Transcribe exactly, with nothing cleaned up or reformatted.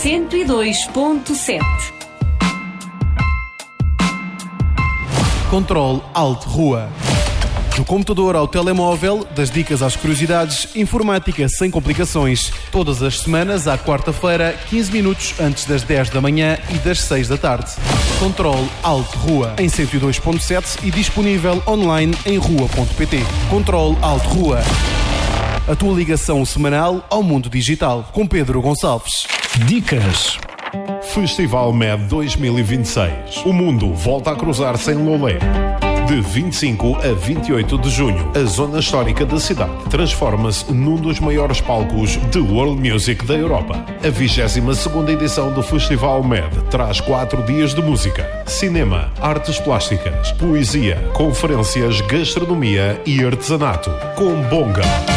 cento e dois ponto sete. Controle Alt Rua. Do computador ao telemóvel, das dicas às curiosidades, informática sem complicações. Todas as semanas, à quarta-feira, quinze minutos antes das dez da manhã e das seis da tarde. Controle Alt Rua, em cento e dois ponto sete e disponível online em rua ponto pt. Controle Alt Rua. A tua ligação semanal ao mundo digital. Com Pedro Gonçalves. Dicas. Festival M E D dois mil e vinte e seis. O mundo volta a cruzar-se em Lolé. De vinte e cinco a vinte e oito de junho, a zona histórica da cidade transforma-se num dos maiores palcos de world music da Europa. A vigésima segunda edição do Festival M E D traz quatro dias de música, cinema, artes plásticas, poesia, conferências, gastronomia e artesanato, com bonga,